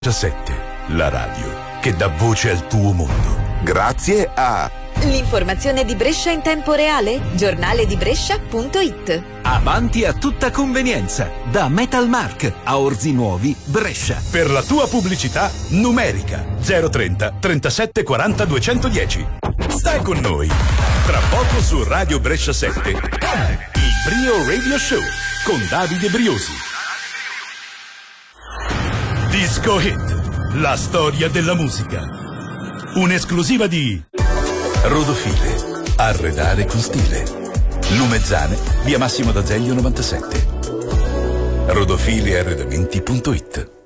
17, la radio che dà voce al tuo mondo. Grazie a l'informazione di Brescia in tempo reale, giornaledibrescia.it. Avanti a tutta convenienza, da Metalmark a Orzi Nuovi, Brescia. Per la tua pubblicità numerica 030 37 40 210. Stai con noi. Tra poco su Radio Brescia 7, il Brio Radio Show con Davide Briosi. Disco Hit, la storia della musica. Un'esclusiva di Rodofile, arredare con stile. Lumezzane, via Massimo d'Azeglio 97. Rodofilearredamenti.it.